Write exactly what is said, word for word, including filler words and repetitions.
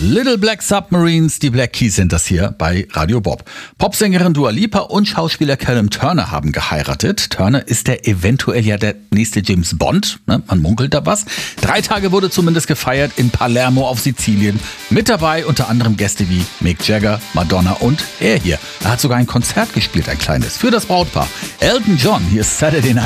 Little Black Submarines, die Black Keys sind das hier bei Radio Bob. Popsängerin Dua Lipa und Schauspieler Callum Turner haben geheiratet. Turner ist der eventuell ja der nächste James Bond, ne? Man munkelt da was. Drei Tage wurde zumindest gefeiert in Palermo auf Sizilien. Mit dabei unter anderem Gäste wie Mick Jagger, Madonna und er hier. Er hat sogar ein Konzert gespielt, ein kleines, für das Brautpaar. Elton John, hier ist Saturday Night